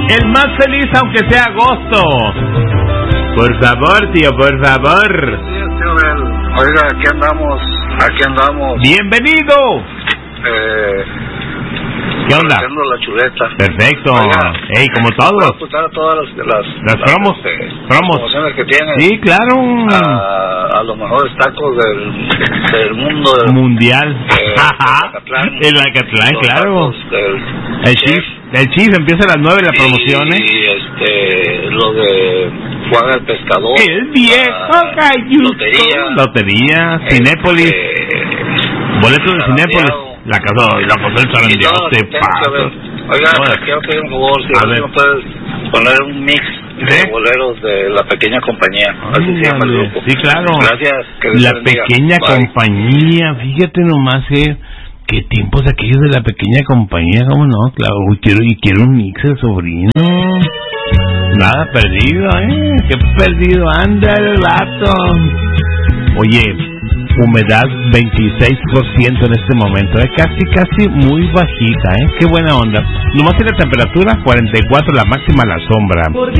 El más feliz aunque sea agosto. Por favor, tío, por favor. Oiga, aquí andamos. Bienvenido. ¿Qué onda? Haciendo la chuleta. Perfecto. Oiga, como todos. Escuchar todas las promos. promociones que tienen. Sí, claro. A los mejores tacos del mundo. Mundial. El Acatlán, claro. El Chief empieza a las 9 la promoción, Y lo de Juan el Pescador. El viejo Cayuco. Lotería. Cinépolis. Boletos de Cinépolis. La casa y la cosa del zarandeado te pasa. Oiga, quiero pedir un favor, si me puedes poner un mix de boleros de La Pequeña Compañía. Así se llama el grupo. Sí, claro. Gracias. La Pequeña Compañía, fíjate nomás, qué tiempos aquellos de La Pequeña Compañía, ¿cómo no? Claro, quiero un mix de sobrino. Nada perdido, qué perdido anda el vato. Oye, humedad 26% en este momento, casi muy bajita, qué buena onda. Nomás tiene la temperatura 44, la máxima la sombra.